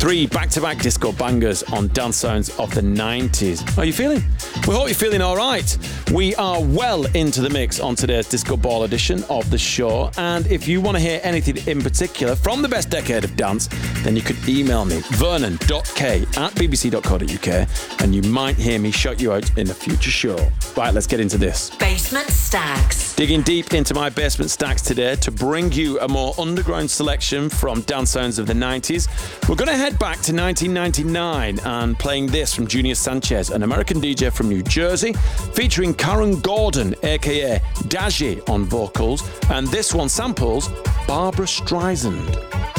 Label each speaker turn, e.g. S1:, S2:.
S1: 3 back-to-back disco bangers on dance sounds of the 90s. How are you feeling? We hope you're feeling all right. We are well into the mix on today's Disco Ball edition of the show, and if you want to hear anything in particular from the best decade of dance, then you could email me, vernon.k@bbc.co.uk, and you might hear me shout you out in a future show. Right, let's get into this.
S2: Basement Stacks.
S1: Digging deep into my Basement Stacks today to bring you a more underground selection from dance sounds of the 90s. We're going to head back to 1999 and playing this from Junior Sanchez, an American DJ from New Jersey, featuring Karen Gordon, aka Daji, on vocals, and this one samples Barbra Streisand.